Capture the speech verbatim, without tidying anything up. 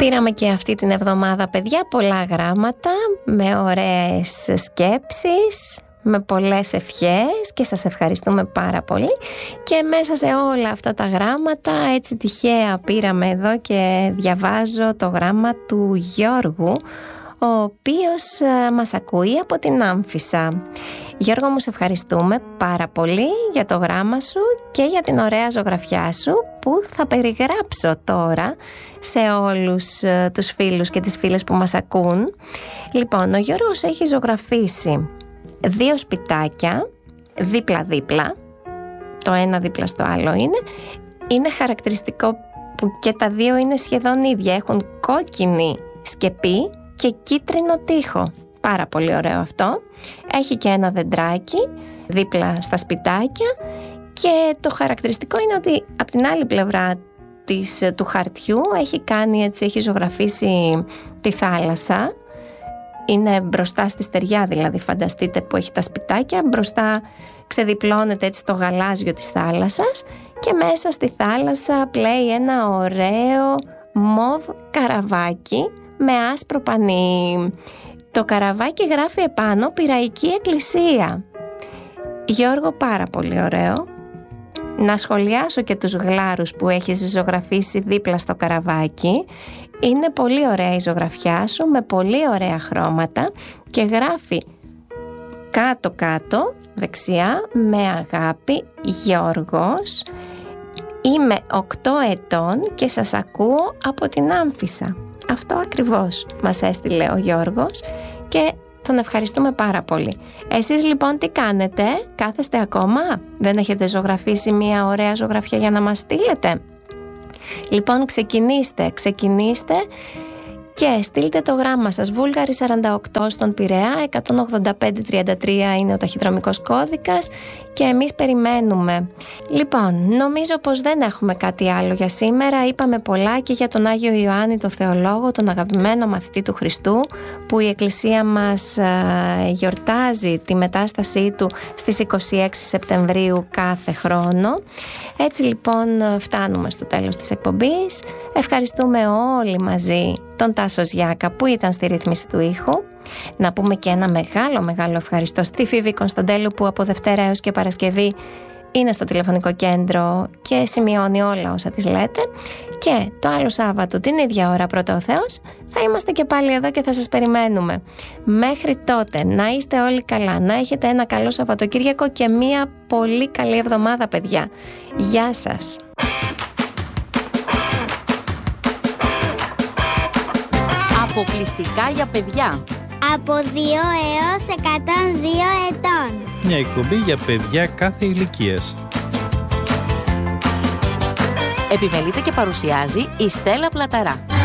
Πήραμε και αυτή την εβδομάδα, παιδιά, πολλά γράμματα με ωραίες σκέψεις, με πολλές ευχές και σας ευχαριστούμε πάρα πολύ. Και μέσα σε όλα αυτά τα γράμματα, έτσι τυχαία πήραμε εδώ και διαβάζω το γράμμα του Γιώργου, ο οποίος μας ακούει από την Άμφισσα. Γιώργο μου, σε ευχαριστούμε πάρα πολύ για το γράμμα σου και για την ωραία ζωγραφιά σου που θα περιγράψω τώρα σε όλους τους φίλους και τις φίλες που μας ακούν. Λοιπόν, ο Γιώργος έχει ζωγραφίσει δύο σπιτάκια δίπλα-δίπλα, το ένα δίπλα στο άλλο είναι. Είναι χαρακτηριστικό που και τα δύο είναι σχεδόν ίδια, έχουν κόκκινη σκεπή και κίτρινο τοίχο. Πάρα πολύ ωραίο αυτό. Έχει και ένα δεντράκι δίπλα στα σπιτάκια και το χαρακτηριστικό είναι ότι από την άλλη πλευρά της, του χαρτιού έχει κάνει έτσι, έχει ζωγραφίσει τη θάλασσα. Είναι μπροστά στη στεριά, δηλαδή φανταστείτε που έχει τα σπιτάκια, μπροστά ξεδιπλώνεται έτσι το γαλάζιο της θάλασσας και μέσα στη θάλασσα πλέει ένα ωραίο μοβ καραβάκι με άσπρο πανί. Το καραβάκι γράφει επάνω Πειραϊκή Εκκλησία. Γιώργο, πάρα πολύ ωραίο. Να σχολιάσω και τους γλάρους που έχεις ζωγραφίσει δίπλα στο καραβάκι. Είναι πολύ ωραία η ζωγραφιά σου, με πολύ ωραία χρώματα και γράφει κάτω-κάτω, δεξιά, με αγάπη, Γιώργος. Είμαι οκτώ ετών και σας ακούω από την Άμφισσα. Αυτό ακριβώς μας έστειλε ο Γιώργος και τον ευχαριστούμε πάρα πολύ. Εσείς λοιπόν τι κάνετε, κάθεστε ακόμα, δεν έχετε ζωγραφίσει μια ωραία ζωγραφιά για να μας στείλετε? Λοιπόν, ξεκινήστε, ξεκινήστε και στείλτε το γράμμα σας. Βούλγαρη σαράντα οκτώ στον Πειραιά, εκατόν ογδόντα πέντε τριάντα τρία είναι ο ταχυδρομικός κώδικας και εμείς περιμένουμε. Λοιπόν, νομίζω πως δεν έχουμε κάτι άλλο για σήμερα. Είπαμε πολλά και για τον Άγιο Ιωάννη το Θεολόγο, τον αγαπημένο μαθητή του Χριστού, που η Εκκλησία μας α, γιορτάζει τη μετάστασή του στις είκοσι έξι Σεπτεμβρίου κάθε χρόνο. Έτσι λοιπόν φτάνουμε στο τέλος της εκπομπής. Ευχαριστούμε όλοι μαζί τον Τάσο Ζιάκα που ήταν στη ρύθμιση του ήχου. Να πούμε και ένα μεγάλο μεγάλο ευχαριστώ στη Φίβη Κωνσταντέλου που από Δευτέρα έως και Παρασκευή είναι στο τηλεφωνικό κέντρο και σημειώνει όλα όσα της λέτε. Και το άλλο Σάββατο την ίδια ώρα, πρώτα ο Θεός, θα είμαστε και πάλι εδώ και θα σας περιμένουμε. Μέχρι τότε να είστε όλοι καλά, να έχετε ένα καλό Σαββατοκύριακο και μία πολύ καλή εβδομάδα, παιδιά. Γεια σας. Αποκλειστικά για παιδιά. Από δύο έως εκατόν δύο ετών. Μια εκπομπή για παιδιά κάθε ηλικίας. Επιμελείται και παρουσιάζει η Στέλλα Πλαταρά.